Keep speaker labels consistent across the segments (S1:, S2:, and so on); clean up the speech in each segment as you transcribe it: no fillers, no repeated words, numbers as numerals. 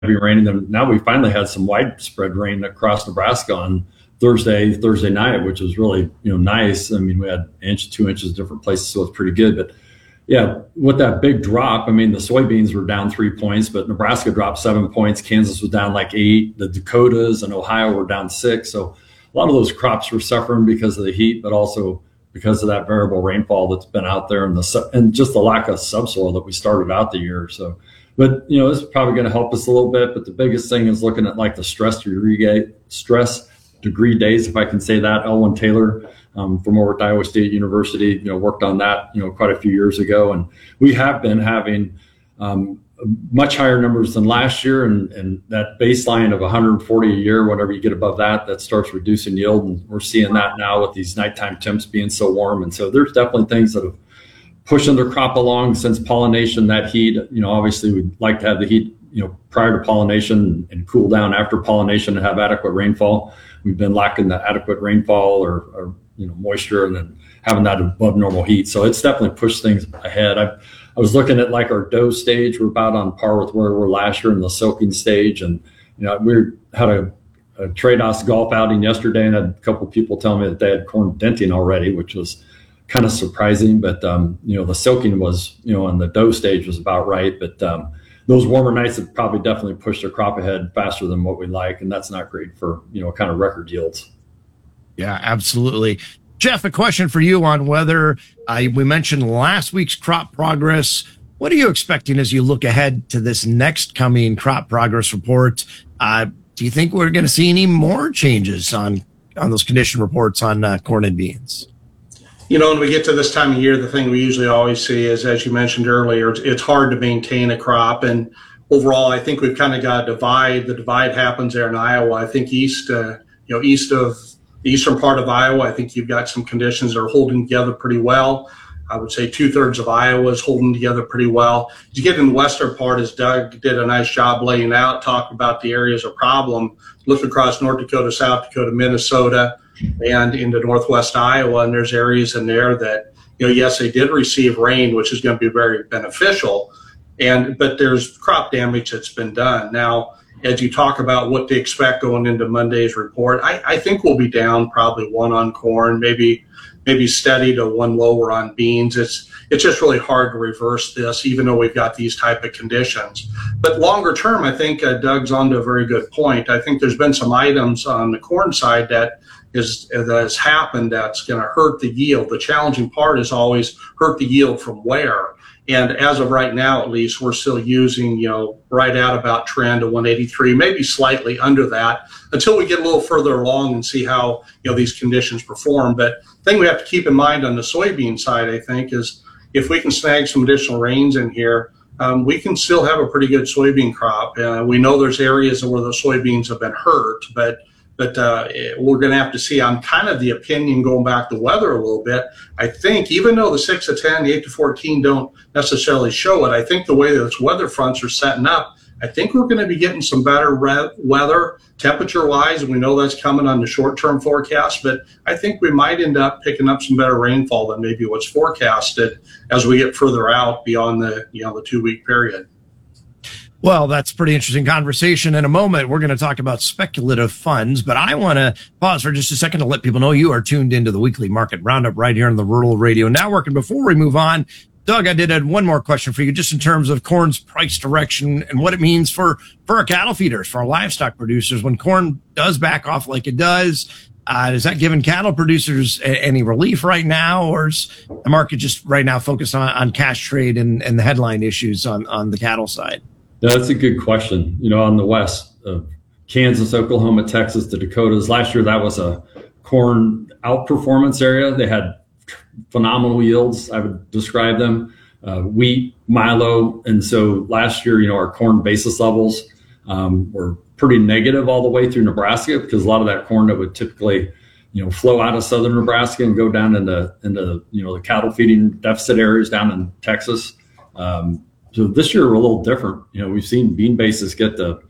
S1: rain. And then now we finally had some widespread rain across Nebraska on Thursday night, which was really, nice. I mean, we had an inch, 2 inches, different places, so it's pretty good. But yeah, with that big drop, I mean, the soybeans were down 3 points, but Nebraska dropped 7 points. Kansas was down like 8. The Dakotas and Ohio were down 6. So a lot of those crops were suffering because of the heat, but also because of that variable rainfall that's been out there and just the lack of subsoil that we started out the year. So, but this is probably going to help us a little bit. But the biggest thing is looking at like the stress degree days, if I can say that. Elwyn Taylor from over at Iowa State University, worked on that, quite a few years ago. And we have been having much higher numbers than last year. And that baseline of 140 a year, whatever you get above that starts reducing yield. And we're seeing that now with these nighttime temps being so warm. And so there's definitely things that have pushing the crop along since pollination, that heat. Obviously we'd like to have the heat, prior to pollination and cool down after pollination and have adequate rainfall. We've been lacking the adequate rainfall or moisture, and then having that above normal heat. So it's definitely pushed things ahead. I was looking at like our dough stage. We're about on par with where we were last year in the silking stage. And, we had a trade-offs golf outing yesterday, and had a couple of people tell me that they had corn denting already, which was kind of surprising. But, the silking was, on the dough stage was about right. But those warmer nights have probably definitely pushed the crop ahead faster than what we like. And that's not great for, kind of record yields.
S2: Yeah, absolutely. Jeff, a question for you on weather. We mentioned last week's crop progress. What are you expecting as you look ahead to this next coming crop progress report? Do you think we're going to see any more changes on those condition reports on corn and beans?
S3: When we get to this time of year, the thing we usually always see is, as you mentioned earlier, it's hard to maintain a crop. And overall, I think we've kind of got a divide. The divide happens there in Iowa. I think east of the eastern part of Iowa, I think you've got some conditions that are holding together pretty well. I would say 2/3 of Iowa is holding together pretty well. As you get in the western part, as Doug did a nice job laying out, talking about the areas of problem, look across North Dakota, South Dakota, Minnesota, and into northwest Iowa. And there's areas in there that, yes, they did receive rain, which is going to be very beneficial. But there's crop damage that's been done. Now, as you talk about what to expect going into Monday's report, I think we'll be down probably 1 on corn, maybe steady to 1 lower on beans. It's just really hard to reverse this, even though we've got these type of conditions. But longer term, I think Doug's onto a very good point. I think there's been some items on the corn side that has happened that's going to hurt the yield. The challenging part is always hurt the yield from where. And as of right now, at least, we're still using, right at about trend of 183, maybe slightly under that, until we get a little further along and see how, these conditions perform. But the thing we have to keep in mind on the soybean side, I think, is if we can snag some additional rains in here, we can still have a pretty good soybean crop. We know there's areas where the soybeans have been hurt, but we're going to have to see. I'm kind of the opinion, going back to weather a little bit, I think even though the 6 to 10, the 8 to 14 don't necessarily show it, I think the way those weather fronts are setting up, I think we're going to be getting some better weather temperature-wise, and we know that's coming on the short-term forecast, but I think we might end up picking up some better rainfall than maybe what's forecasted as we get further out beyond the 2-week period.
S2: Well, that's a pretty interesting conversation. In a moment, we're going to talk about speculative funds, but I want to pause for just a second to let people know you are tuned into the weekly market roundup right here on the Rural Radio Network. And before we move on, Doug, I did have one more question for you, just in terms of corn's price direction and what it means for our cattle feeders, for our livestock producers. When corn does back off like it does that giving cattle producers any relief right now, or is the market just right now focused on cash trade and the headline issues on the cattle side?
S1: Yeah, that's a good question. On the west, Kansas, Oklahoma, Texas, the Dakotas, last year that was a corn outperformance area. They had phenomenal yields, I would describe them, wheat, milo. And so last year, our corn basis levels were pretty negative all the way through Nebraska, because a lot of that corn that would typically, flow out of southern Nebraska and go down into the cattle feeding deficit areas down in Texas. So this year we're a little different. We've seen bean basis get to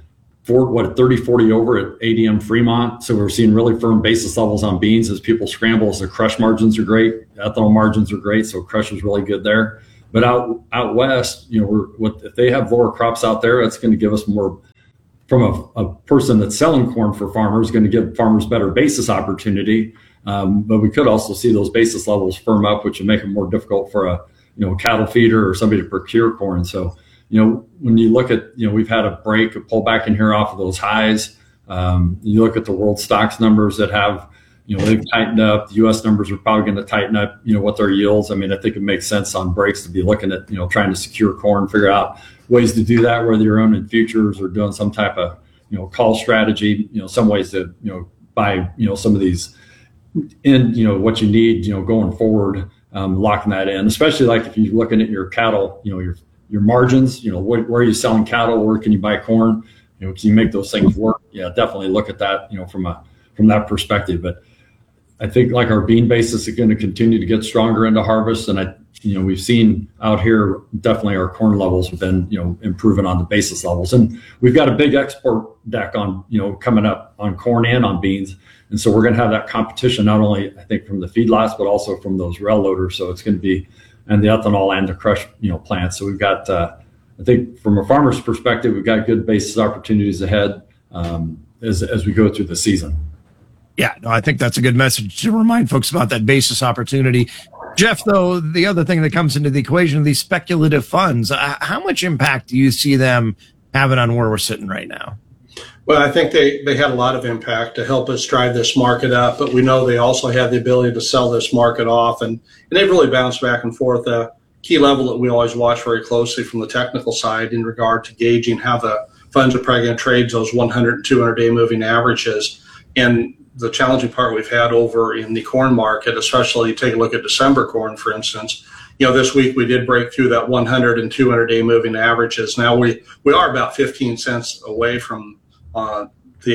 S1: 30, 40 over at ADM Fremont. So we're seeing really firm basis levels on beans as people scramble. So crush margins are great. Ethanol margins are great. So crush is really good there. But out west, if they have lower crops out there, that's going to give us more. From a person that's selling corn for farmers, going to give farmers better basis opportunity. But we could also see those basis levels firm up, which would make it more difficult for a cattle feeder or somebody to procure corn. So when you look at we've had a pullback in here off of those highs. You look at the world stocks numbers that have they've tightened up. The U.S. numbers are probably going to tighten up what their yields. I mean, I think it makes sense on breaks to be looking at trying to secure corn, figure out ways to do that, whether you're owning futures or doing some type of call strategy. Some ways to buy some of these in what you need going forward, locking that in. Especially like if you're looking at your cattle, your margins. Where are you selling cattle? Where can you buy corn? Can you make those things work? Yeah, definitely look at that from that perspective. But I think like our bean basis is going to continue to get stronger into harvest, and we've seen out here definitely our corn levels have been improving on the basis levels, and we've got a big export deck on coming up on corn and on beans, and so we're going to have that competition not only I think from the feedlots but also from those rail loaders. So it's going to be and the ethanol and the crush plants. So we've got I think from a farmer's perspective we've got good basis opportunities ahead as we go through the season.
S2: Yeah, no, I think that's a good message to remind folks about that basis opportunity. Jeff, though, the other thing that comes into the equation, these speculative funds, how much impact do you see them having on where we're sitting right now?
S3: Well, I think they had a lot of impact to help us drive this market up, but we know they also have the ability to sell this market off, and they've really bounced back and forth. A key level that we always watch very closely from the technical side in regard to gauging how the funds are probably going to trade those 100 and 200-day moving averages. And the challenging part we've had over in the corn market, especially take a look at December corn, for instance. This week we did break through that 100 and 200-day moving averages. Now we are about 15 cents away from on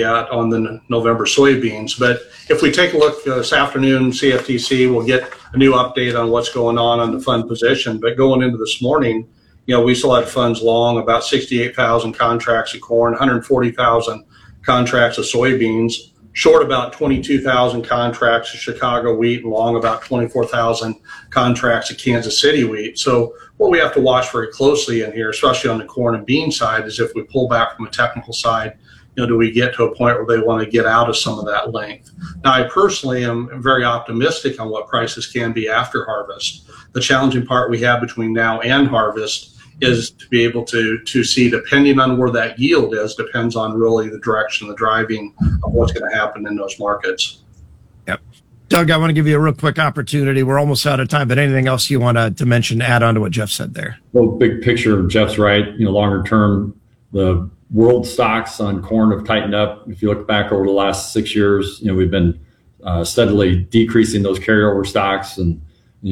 S3: the November soybeans. But if we take a look this afternoon, CFTC will get a new update on what's going on the fund position. But going into this morning, we still had funds long about 68,000 contracts of corn, 140,000 contracts of soybeans, short about 22,000 contracts of Chicago wheat, and long about 24,000 contracts of Kansas City wheat. So what we have to watch very closely in here, especially on the corn and bean side, is if we pull back from a technical side, do we get to a point where they want to get out of some of that length? Now, I personally am very optimistic on what prices can be after harvest. The challenging part we have between now and harvest is to be able to see, depending on where that yield is, depends on really the direction, the driving of what's going to happen in those markets.
S2: Yep. Doug, I want to give you a real quick opportunity. We're almost out of time, but anything else you want to mention, add on to what Jeff said there?
S1: Well, big picture, Jeff's right. Longer term, the world stocks on corn have tightened up. If you look back over the last 6 years, we've been steadily decreasing those carryover stocks, and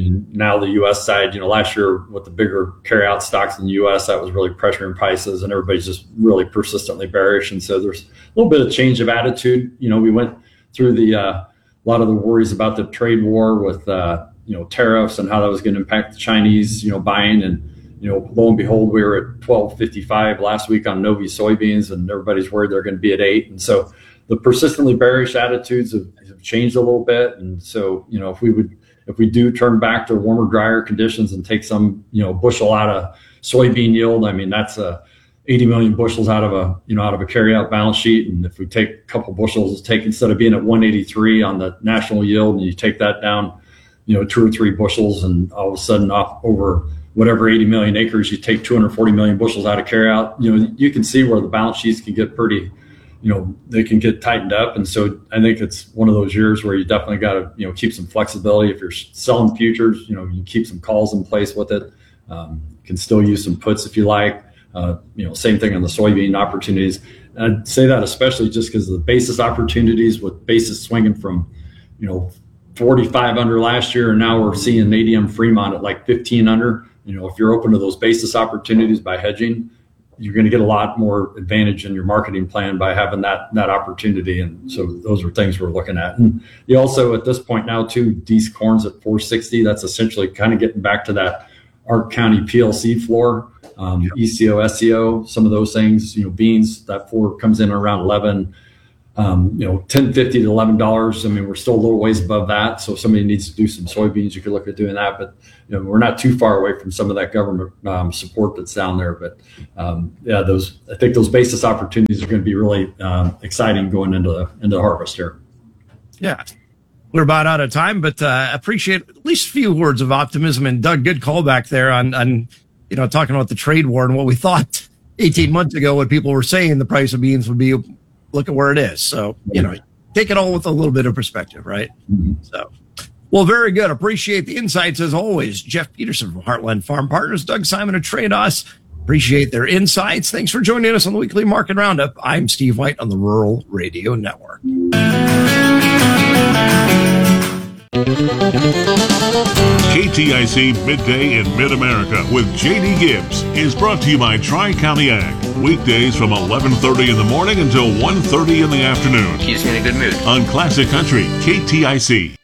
S1: now the U.S. side, last year with the bigger carryout stocks in the U.S., that was really pressuring prices, and everybody's just really persistently bearish. And so there's a little bit of change of attitude. We went through a lot of the worries about the trade war with tariffs and how that was going to impact the Chinese buying, and lo and behold, we were at $12.55 last week on Novi soybeans, and everybody's worried they're going to be at $8. And so the persistently bearish attitudes have changed a little bit. And so if we do turn back to warmer, drier conditions and take some, bushel out of soybean yield, I mean, that's 80 million bushels out of a carryout balance sheet. And if we take a couple bushels, instead of being at 183 on the national yield, and you take that down, 2 or 3 bushels, and all of a sudden off over whatever 80 million acres, you take 240 million bushels out of carryout, you can see where the balance sheets can get pretty, they can get tightened up. And so I think it's one of those years where you definitely got to, keep some flexibility. If you're selling futures, you keep some calls in place with it. You can still use some puts if you like. Same thing on the soybean opportunities. And I'd say that especially just because of the basis opportunities, with basis swinging from, 45 under last year, and now we're seeing ADM Fremont at like 15 under. If you're open to those basis opportunities by hedging, you're going to get a lot more advantage in your marketing plan by having that opportunity. And so those are things we're looking at. And you also, at this point now too, D's corn's at 460. That's essentially kind of getting back to that Ark County PLC floor, ECO, SEO, some of those things. Beans, that 4 comes in around 11. $10.50 to $11. I mean, we're still a little ways above that. So if somebody needs to do some soybeans, you could look at doing that. But we're not too far away from some of that government support that's down there. But I think those basis opportunities are going to be really exciting going into the harvest here.
S2: Yeah. We're about out of time, but appreciate at least a few words of optimism. And Doug, good callback there on talking about the trade war and what we thought 18 months ago, what people were saying the price of beans would be. Look at where it is. So, take it all with a little bit of perspective, right? Mm-hmm. So, well, very good. Appreciate the insights as always. Jeff Peterson from Heartland Farm Partners, Doug Simon of Trade-Us. Appreciate their insights. Thanks for joining us on the Weekly Market Roundup. I'm Steve White on the Rural Radio Network.
S4: KTIC Midday in Mid-America with JD Gibbs is brought to you by Tri-County Ag. Weekdays from 11:30 in the morning until 1:30 in the afternoon.
S5: Keeps me in a good mood.
S4: On Classic Country, KTIC.